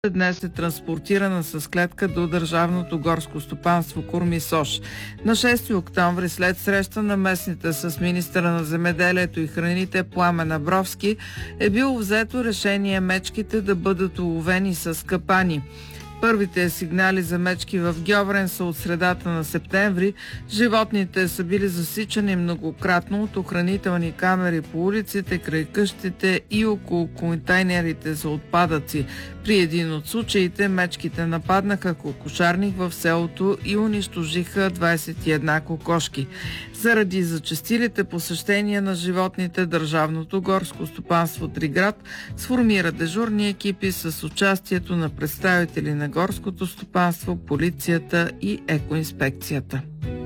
днес е транспортирана с клетка до Държавното горско стопанство Курмисош. На 6 октомври, след среща на местните с министъра на земеделието и храните Пламен Абровски, е било взето решение мечките да бъдат уловени с капани. Първите сигнали за мечки в Гьоврен са от средата на септември. Животните са били засичани многократно от охранителни камери по улиците, край къщите и около контейнерите за отпадъци. При един от случаите мечките нападнаха кокошарник в селото и унищожиха 21 кокошки. Заради зачестилите посещения на животните, Държавното горско стопанство Триград сформира дежурни екипи с участието на представители на горското стопанство, полицията и екоинспекцията.